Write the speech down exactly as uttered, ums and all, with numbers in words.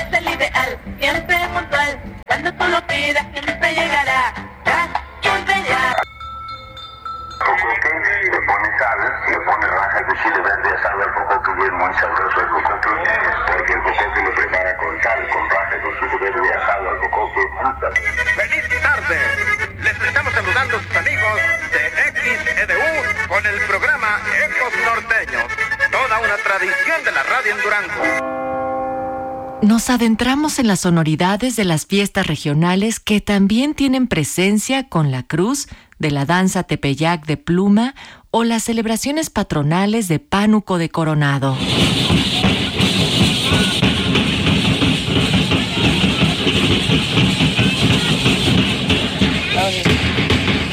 es el ideal, siempre puntual. Cuando tú lo pidas, siempre llegará. Siempre ya. Cocoque, le pone sal, le pone rajas de chile verde asado al cocoque y es muy sabroso el cocoque, porque el cocoque lo prepara con sal, con rajas de chile verde asado al cocoque. ¡Feliz tarde! Les estamos saludando sus amigos de X E D U con el programa Ecos Norteños, toda una tradición de la radio en Durango. Nos adentramos en las sonoridades de las fiestas regionales que también tienen presencia con la cruz de la danza Tepeyac de Pluma o las celebraciones patronales de Pánuco de Coronado.